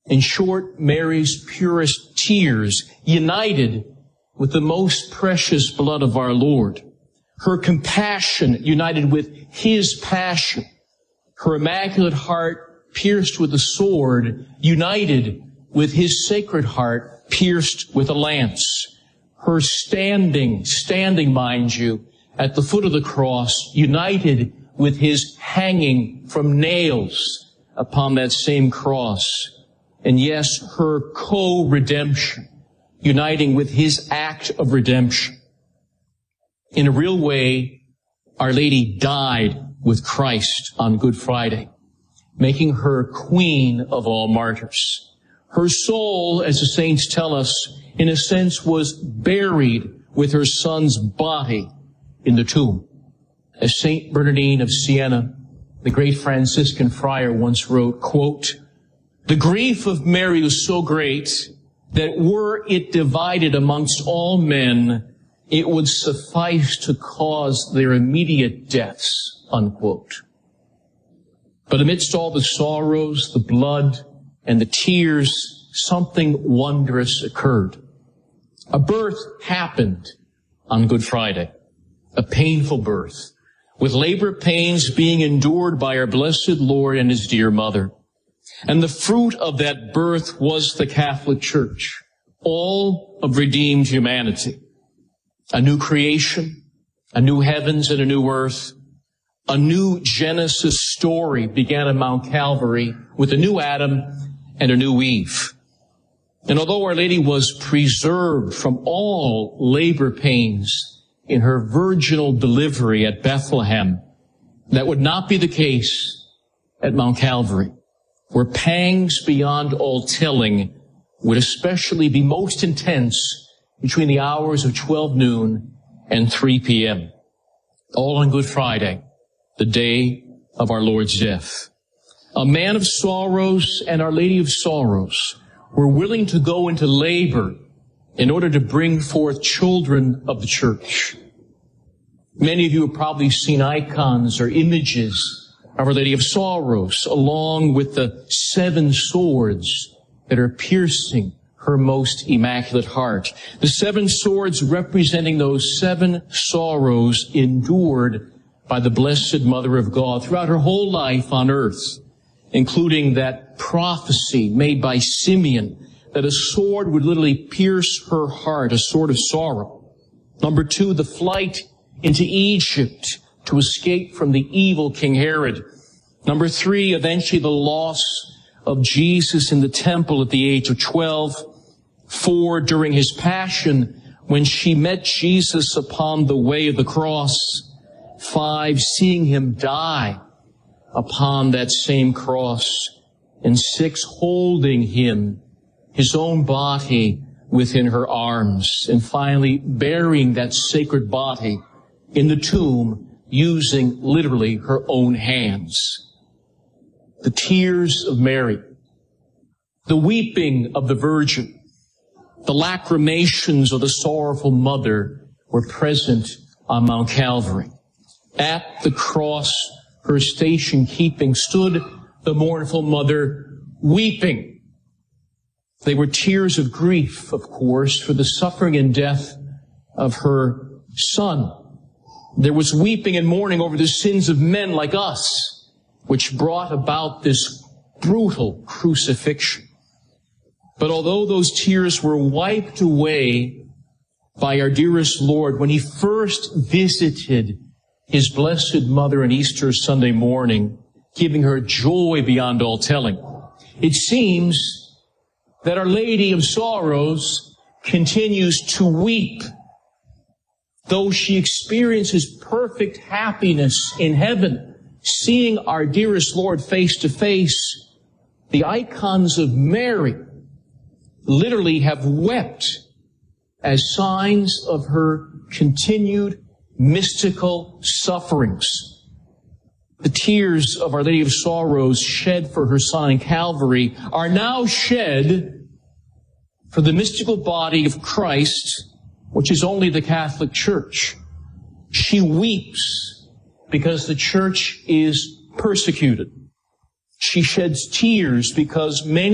In short, Mary's purest tears united with the most precious blood of our Lord. Her compassion united with His passion. Her immaculate heart pierced with a sword united with His sacred heart pierced with a lance. Her standing, mind you, at the foot of the cross united with His hanging from nails upon that same cross. And yes, her co-redemption, uniting with His act of redemption. In a real way, Our Lady died with Christ on Good Friday, making her queen of all martyrs. Her soul, as the saints tell us, in a sense was buried with her Son's body in the tomb. As Saint Bernardine of Siena, the great Franciscan friar, once wrote, quote, "The grief of Mary was so great that were it divided amongst all men, it would suffice to cause their immediate deaths," unquote. But amidst all the sorrows, the blood, and the tears, something wondrous occurred. A birth happened on Good Friday, a painful birth, with labor pains being endured by our blessed Lord and His dear mother. And the fruit of that birth was the Catholic Church, all of redeemed humanity. A new creation, a new heavens and a new earth, a new Genesis story began at Mount Calvary with a new Adam and a new Eve. And although Our Lady was preserved from all labor pains in her virginal delivery at Bethlehem, that would not be the case at Mount Calvary, where pangs beyond all telling would especially be most intense between the hours of 12 noon and 3 p.m., all on Good Friday, the day of our Lord's death. A man of sorrows and Our Lady of Sorrows were willing to go into labor in order to bring forth children of the Church. Many of you have probably seen icons or images of Our Lady of Sorrows, along with the 7 swords that are piercing her most immaculate heart. The 7 swords representing those 7 sorrows endured by the Blessed Mother of God throughout her whole life on earth, including that prophecy made by Simeon that a sword would literally pierce her heart, a sword of sorrow. Number 2, the flight into Egypt to escape from the evil King Herod. Number 3, eventually the loss of Jesus in the temple at the age of 12. 4, during His passion, when she met Jesus upon the way of the cross. 5, seeing Him die upon that same cross. And 6, holding Him, His own body, within her arms. And finally, burying that sacred body in the tomb using literally her own hands. The tears of Mary, the weeping of the Virgin, the lacrimations of the sorrowful mother were present on Mount Calvary. At the cross, her station keeping, stood the mournful mother weeping. They were tears of grief, of course, for the suffering and death of her Son. There was weeping and mourning over the sins of men like us, which brought about this brutal crucifixion. But although those tears were wiped away by our dearest Lord when He first visited His Blessed Mother on Easter Sunday morning, giving her joy beyond all telling, it seems that Our Lady of Sorrows continues to weep. Though she experiences perfect happiness in heaven, seeing our dearest Lord face to face, the icons of Mary literally have wept as signs of her continued mystical sufferings. The tears of Our Lady of Sorrows shed for her Son in Calvary are now shed for the mystical body of Christ, which is only the Catholic Church. She weeps because the Church is persecuted. She sheds tears because many